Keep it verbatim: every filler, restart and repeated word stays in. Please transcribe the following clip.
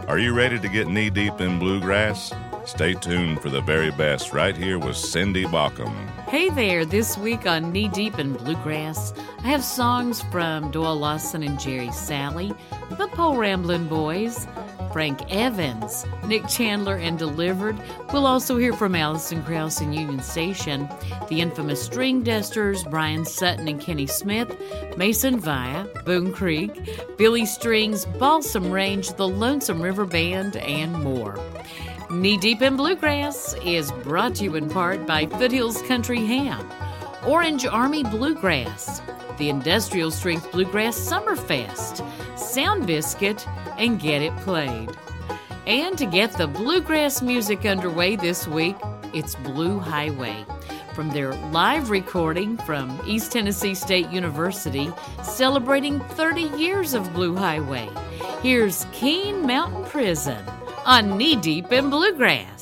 Are you ready to get knee-deep in bluegrass? Stay tuned for the very best right here with Cindy Baucom. Hey there, this week on Knee Deep in Bluegrass, I have songs from Doyle Lawson and Jerry Salley, the Pole Ramblin' Boys, Frank Evans, Nick Chandler and Delivered. We'll also hear from Alison Krauss and Union Station, the infamous String Dusters, Brian Sutton and Kenny Smith, Mason Via, Boone Creek, Billy Strings, Balsam Range, the Lonesome River Band, and more. Knee Deep in Bluegrass is brought to you in part by Foothills Country Ham, Orange Army Bluegrass, the Industrial Strength Bluegrass Summerfest, Sound Biscuit, and Get It Played. And to get the bluegrass music underway this week, it's Blue Highway, from their live recording from East Tennessee State University, celebrating thirty years of Blue Highway. Here's Keene Mountain Prison on Knee Deep in Bluegrass.